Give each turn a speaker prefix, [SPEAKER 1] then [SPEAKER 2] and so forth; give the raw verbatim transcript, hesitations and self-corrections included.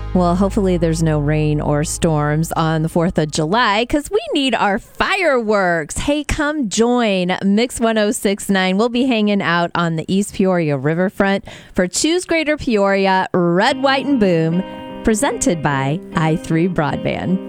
[SPEAKER 1] Well, hopefully there's no rain or storms on the fourth of July because we need our fireworks. Hey, come join Mix ten sixty-nine. We'll be hanging out on the East Peoria Riverfront for Choose Greater Peoria, Red, White, and Boom, presented by i three Broadband.